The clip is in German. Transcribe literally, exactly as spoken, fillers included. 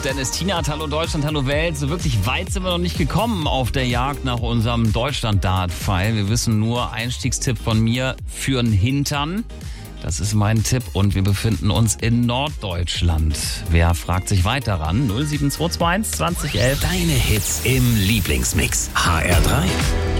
mit Dennis Tienert. Hallo Deutschland, hallo Welt. So wirklich weit sind wir noch nicht gekommen auf der Jagd nach unserem Deutschland-Dart-Pfeil. Wir wissen nur, Einstiegstipp von mir, für'n Hintern. Das ist mein Tipp und wir befinden uns in Norddeutschland. Wer fragt sich weiter ran? null sieben zwei zwei eins zwanzig elf. Deine Hits im Lieblingsmix. H R drei.